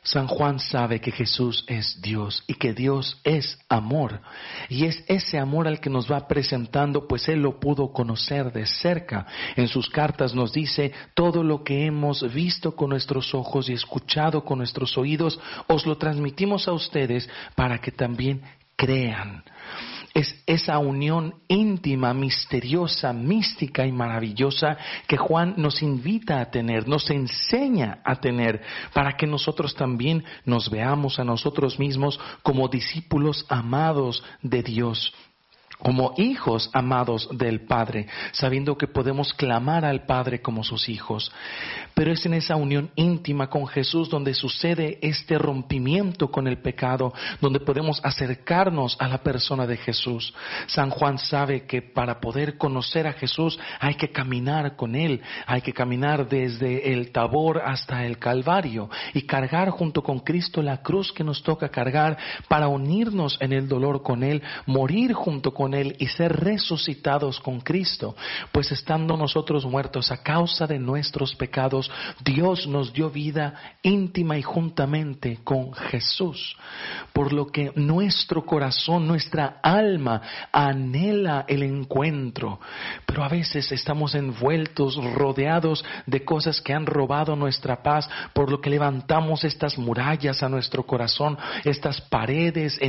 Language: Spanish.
San Juan sabe que Jesús es Dios y que Dios es amor. Y es ese amor al que nos va presentando, pues Él lo pudo conocer de cerca. En sus cartas nos dice: todo lo que hemos visto con nuestros ojos y escuchado con nuestros oídos, os lo transmitimos a ustedes para que también crean. Es esa unión íntima, misteriosa, mística y maravillosa que Juan nos invita a tener, nos enseña a tener, para que nosotros también nos veamos a nosotros mismos como discípulos amados de Dios, como hijos amados del Padre, sabiendo que podemos clamar al Padre como sus hijos. Pero es en esa unión íntima con Jesús donde sucede este rompimiento con el pecado, donde podemos acercarnos a la persona de Jesús. San Juan sabe que para poder conocer a Jesús hay que caminar con Él, hay que caminar desde el Tabor hasta el Calvario y cargar junto con Cristo la cruz que nos toca cargar para unirnos en el dolor con Él, morir junto con Él y ser resucitados con Cristo. Pues estando nosotros muertos a causa de nuestros pecados, Dios nos dio vida íntima y juntamente con Jesús. Por lo que nuestro corazón, nuestra alma anhela el encuentro. Pero a veces estamos envueltos, rodeados de cosas que han robado nuestra paz, por lo que levantamos estas murallas a nuestro corazón, estas paredes